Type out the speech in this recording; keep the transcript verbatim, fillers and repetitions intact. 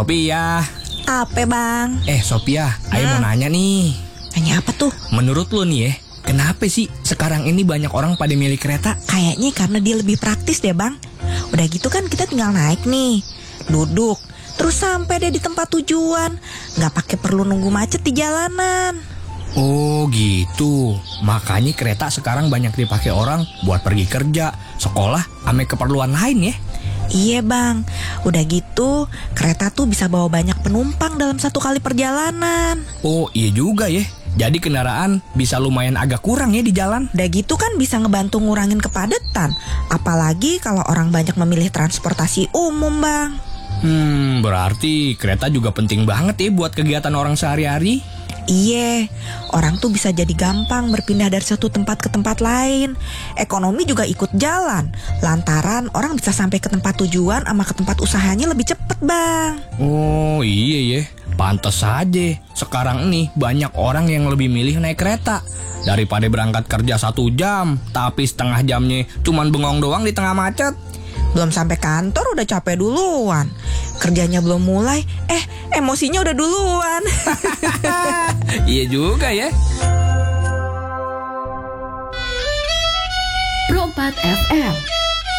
Sophia. Apa bang? Eh Sophia, Ayo Hmm. mau nanya nih. Nanya apa tuh? Menurut lo nih ya, kenapa sih sekarang ini banyak orang pada milih kereta? Kayaknya karena dia lebih praktis deh bang. Udah gitu kan kita tinggal naik nih, duduk, terus sampai deh di tempat tujuan. Nggak pakai perlu nunggu macet di jalanan. Oh gitu. Makanya kereta sekarang banyak dipakai orang buat pergi kerja, sekolah, ame keperluan lain ya. Iya bang, udah gitu kereta tuh bisa bawa banyak penumpang dalam satu kali perjalanan. Oh iya juga ya. Jadi kendaraan bisa lumayan agak kurang ya di jalan. Udah gitu kan bisa ngebantu ngurangin kepadatan. Apalagi kalau orang banyak memilih transportasi umum bang. Hmm, berarti kereta juga penting banget ya buat kegiatan orang sehari-hari. Iya, orang tuh bisa jadi gampang berpindah dari satu tempat ke tempat lain. Ekonomi juga ikut jalan, lantaran orang bisa sampai ke tempat tujuan sama ke tempat usahanya lebih cepet bang. Oh iya ya, pantas saja. Sekarang nih banyak orang yang lebih milih naik kereta daripada berangkat kerja satu jam, tapi setengah jamnya cuman bengong doang di tengah macet. Belum sampai kantor udah capek duluan. Kerjanya belum mulai, eh emosinya udah duluan. Iya juga ya. Pro empat F M